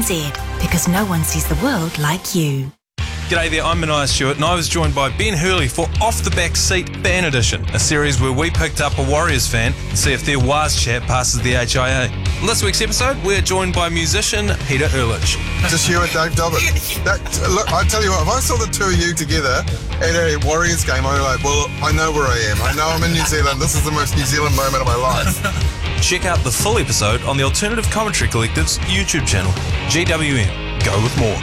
NZ, because no one sees the world like you. G'day there, I'm Mania Stewart, and I was joined by Ben Hurley for Off the Back Seat Fan Edition, a series where we picked up a Warriors fan and see if their Waz chat passes the HIA. On this week's episode, we're joined by musician Peter Ehrlich. Just you and Dave Dobbin. Look, I tell you what, if I saw the two of you together at a Warriors game, I'd be like, well, I know where I am. I know I'm in New Zealand. This is the most New Zealand moment of my life. Check out the full episode on the Alternative Commentary Collective's YouTube channel, GWM. Go with more.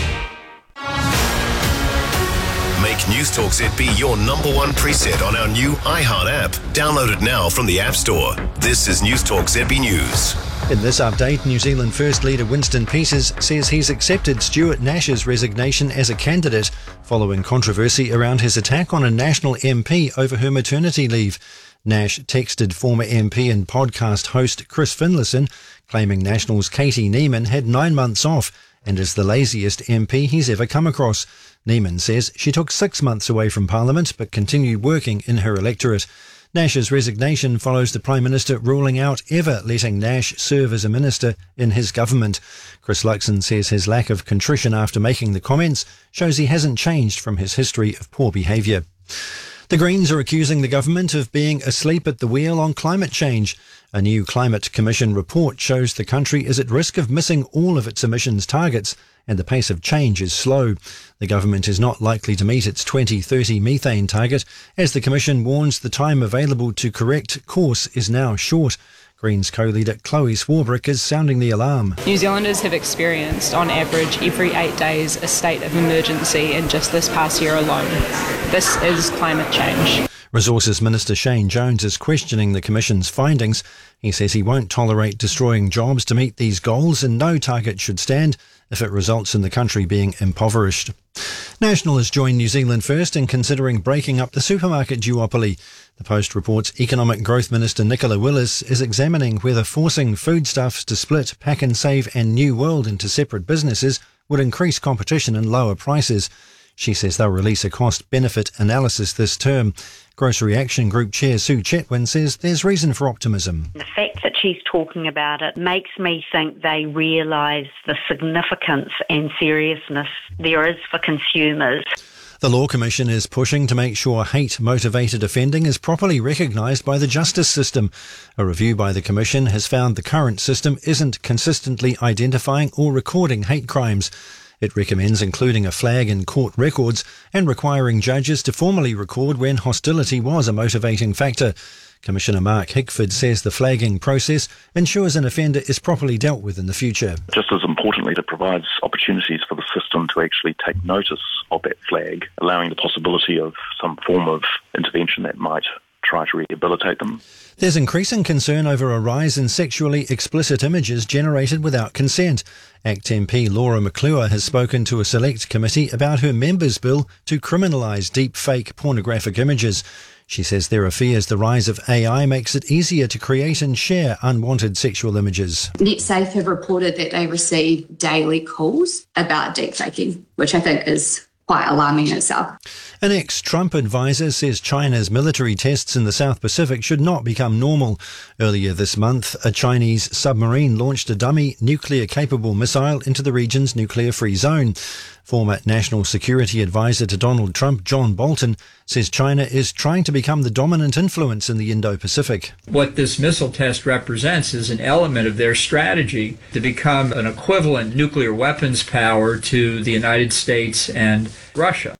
Make Newstalk ZB your number one preset on our new iHeart app. Download it now from the App Store. This is Newstalk ZB News. In this update, New Zealand First Leader Winston Peters says he's accepted Stuart Nash's resignation as a candidate following controversy around his attack on a National MP over her maternity leave. Nash texted former MP and podcast host Chris Finlayson, claiming National's Katie Neiman had 9 months off and is the laziest MP he's ever come across. Neiman says she took 6 months away from Parliament but continued working in her electorate. Nash's resignation follows the Prime Minister ruling out ever letting Nash serve as a minister in his government. Chris Luxon says his lack of contrition after making the comments shows he hasn't changed from his history of poor behaviour. The Greens are accusing the government of being asleep at the wheel on climate change. A new Climate Commission report shows the country is at risk of missing all of its emissions targets, and the pace of change is slow. The government is not likely to meet its 2030 methane target, as the Commission warns the time available to correct course is now short. Greens co-leader Chloe Swarbrick is sounding the alarm. New Zealanders have experienced, on average, every 8 days a state of emergency in just this past year alone. This is climate change. Resources Minister Shane Jones is questioning the Commission's findings. He says he won't tolerate destroying jobs to meet these goals, and no target should stand if it results in the country being impoverished. National has joined New Zealand First in considering breaking up the supermarket duopoly. The Post reports Economic Growth Minister Nicola Willis is examining whether forcing Foodstuffs to split Pack and Save and New World into separate businesses would increase competition and lower prices. She says they'll release a cost-benefit analysis this term. Grocery Action Group Chair Sue Chetwin says there's reason for optimism. The fact that she's talking about it makes me think they realise the significance and seriousness there is for consumers. The Law Commission is pushing to make sure hate-motivated offending is properly recognised by the justice system. A review by the Commission has found the current system isn't consistently identifying or recording hate crimes. It recommends including a flag in court records and requiring judges to formally record when hostility was a motivating factor. Commissioner Mark Hickford says the flagging process ensures an offender is properly dealt with in the future. Just as importantly, it provides opportunities for the system to actually take notice of that flag, allowing the possibility of some form of intervention that might try to rehabilitate them. There's increasing concern over a rise in sexually explicit images generated without consent. ACT MP Laura McClure has spoken to a select committee about her members' bill to criminalise deep fake pornographic images. She says there are fears the rise of AI makes it easier to create and share unwanted sexual images. NetSafe have reported that they receive daily calls about deepfaking, which I think is quite alarming in itself. An ex-Trump advisor says China's military tests in the South Pacific should not become normal. Earlier this month, a Chinese submarine launched a dummy nuclear-capable missile into the region's nuclear-free zone. Former National Security Advisor to Donald Trump, John Bolton, says China is trying to become the dominant influence in the Indo-Pacific. What this missile test represents is an element of their strategy to become an equivalent nuclear weapons power to the United States and Russia.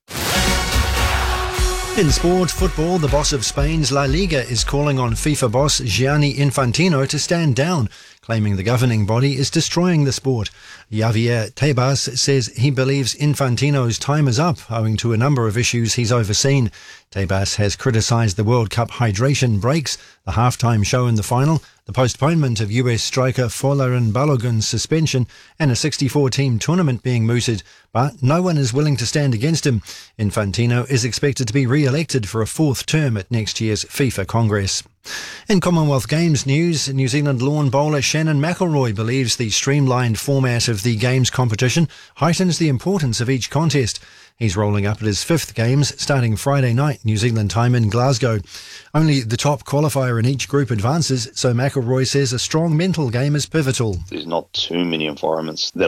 In sport, football, the boss of Spain's La Liga is calling on FIFA boss Gianni Infantino to stand down, claiming the governing body is destroying the sport. Javier Tebas says he believes Infantino's time is up, owing to a number of issues he's overseen. Tebas has criticised the World Cup hydration breaks, the halftime show in the final, the postponement of US striker Folarin Balogun's suspension, and a 64-team tournament being mooted. But no one is willing to stand against him. Infantino is expected to be re-elected for a fourth term at next year's FIFA Congress. In Commonwealth Games news, New Zealand lawn bowler Shannon McElroy believes the streamlined format of the Games competition heightens the importance of each contest. He's rolling up at his fifth Games, starting Friday night New Zealand time in Glasgow. Only the top qualifier in each group advances, so McElroy says a strong mental game is pivotal. There's not too many environments that